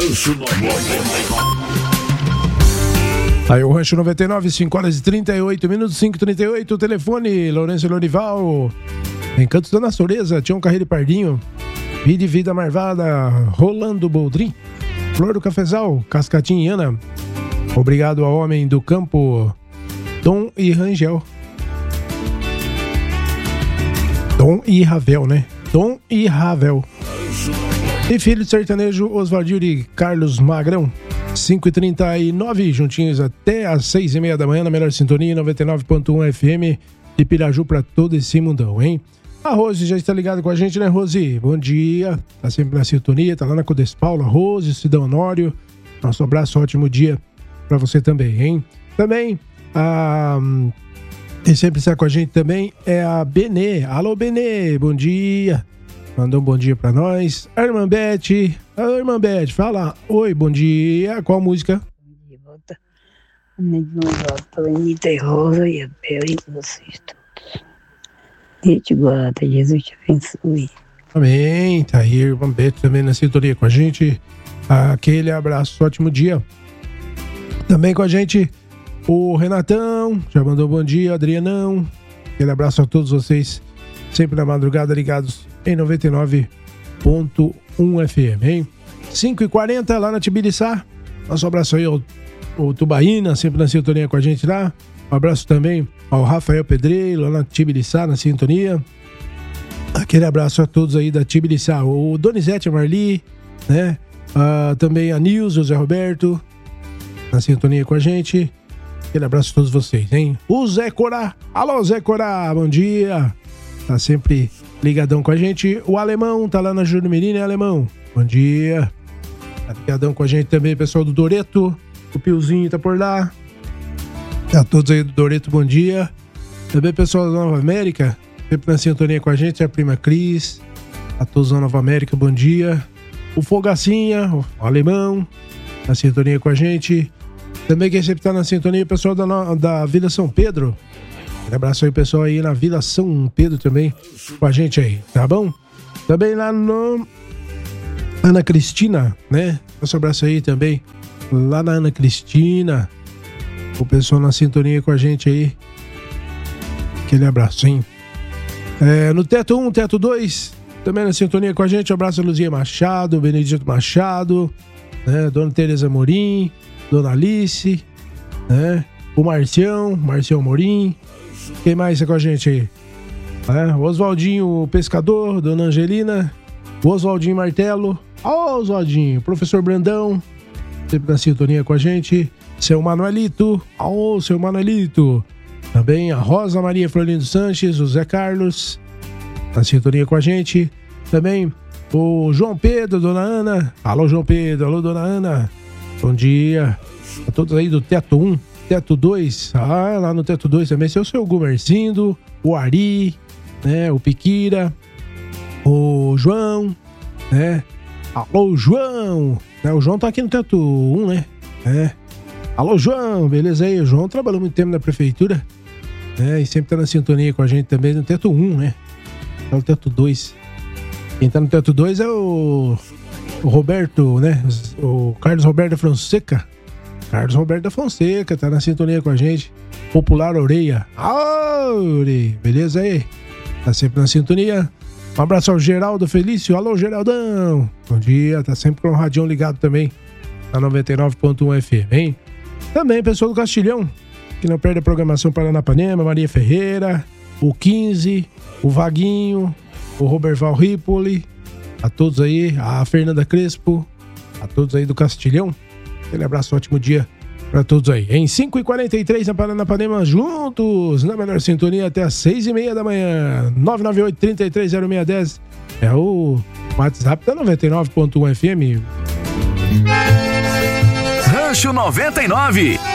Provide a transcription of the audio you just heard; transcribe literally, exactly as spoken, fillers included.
Rancho noventa e nove. Aí o Rancho noventa e nove, cinco horas e trinta e oito minutos, cinco e trinta e oito, o telefone, Lourenço Lorival, Encantos da Natureza, Tião Carreiro e Pardinho, Vida e Vida Marvada, Rolando Boldrin, Flor do Cafezal, Cascatinha e Ana, obrigado ao Homem do Campo, Dom e Rangel. Dom e Ravel, né? Dom e Ravel. E filho de sertanejo, Oswaldinho de Carlos Magrão. cinco e trinta e nove, juntinhos até às seis e meia da manhã, na melhor sintonia, noventa e nove ponto um F M de Piraju pra todo esse mundão, hein? A Rose já está ligada com a gente, né, Rose? Bom dia, tá sempre na sintonia, tá lá na Codespaula, Rose, Cidão Honório. Nosso abraço, ótimo dia pra você também, hein? Também, a... quem sempre está com a gente também é a Benê. Alô, Benê, bom dia. Mandou um bom dia pra nós. A irmã Beth. A irmã Beth, fala. Oi, bom dia. Qual música? Bom dia, volta. Volta, Anitta e Rosa e a Bel e vocês todos. Deus te guarda, Jesus te abençoe. Amém. Tá aí, a irmã Beth também na sintonia com a gente. Aquele abraço, ótimo dia. Também com a gente o Renatão. Já mandou bom dia, Adrianão. Aquele abraço a todos vocês. Sempre na madrugada ligados em noventa e nove ponto um F M, hein? cinco e quarenta lá na Tibiriçá. Nosso abraço aí ao, ao Tubaína, sempre na sintonia com a gente lá. Um abraço também ao Rafael Pedreiro, lá na Tibiriçá, na sintonia. Aquele abraço a todos aí da Tibiriçá. O Donizete, a Marli, né? Ah, também a Nilson, o Zé Roberto, na sintonia com a gente. Aquele abraço a todos vocês, hein? O Zé Corá. Alô, Zé Corá, bom dia. Tá sempre ligadão com a gente. O Alemão tá lá na Júnior Mirim, né, Alemão? Bom dia. Tá ligadão com a gente também, pessoal do Doreto. O Piozinho tá por lá. A todos aí do Doreto, bom dia. Também pessoal da Nova América, sempre na sintonia com a gente, a prima Cris. A todos da Nova América, bom dia. O Fogacinha, o Alemão, na sintonia com a gente. Também quem sempre tá na sintonia, o pessoal da, no... da Vila São Pedro. Um abraço aí, pessoal, aí na Vila São Pedro também, com a gente aí, tá bom? Também lá no Ana Cristina, né? Nosso abraço aí também, lá na Ana Cristina, o pessoal na sintonia com a gente aí. Aquele abraço, hein? É, no Teto um, Teto dois, também na sintonia com a gente, um abraço a Luzia Machado, Benedito Machado, né? Dona Tereza Morim, Dona Alice, né? O Marcião, Marcião Morim. Quem mais é com a gente aí? É, o Oswaldinho Pescador, Dona Angelina, o Oswaldinho Martelo, ó, Oswaldinho, Professor Brandão, sempre na sintonia com a gente, seu Manuelito, ó, seu Manuelito, também a Rosa Maria Florindo Sanches, o Zé Carlos, na sintonia com a gente, também o João Pedro, Dona Ana, alô João Pedro, alô Dona Ana, bom dia a todos aí do Teto um. Teto dois, ah, lá no Teto dois também, seu seu Gumercindo, o Ari, né, o Piquira, o João, né, alô João, né, o João tá aqui no Teto um, né, é. Alô João, beleza aí, o João trabalhou muito tempo na prefeitura, né, e sempre tá na sintonia com a gente também no Teto um, né, tá no Teto dois, quem tá no Teto dois é o, o Roberto, né, o Carlos Roberto da Fonseca. Carlos Roberto da Fonseca, tá na sintonia com a gente. Popular Oreia. Aure, beleza aí? Tá sempre na sintonia. Um abraço ao Geraldo Felício. Alô, Geraldão. Bom dia, tá sempre com o radião ligado também. Na noventa e nove ponto um F M, hein? Também, pessoal do Castilhão, que não perde a programação Paranapanema, Maria Ferreira, o quinze, o Vaguinho, o Roberval Ripoli, a todos aí, a Fernanda Crespo, a todos aí do Castilhão. Aquele abraço, ótimo dia pra todos aí. Em cinco e quarenta e três na Paranapanema, juntos, na melhor sintonia, até às seis e meia da manhã. nove nove oito, três três zero seis um zero é o WhatsApp da noventa e nove ponto um F M. Rancho noventa e nove.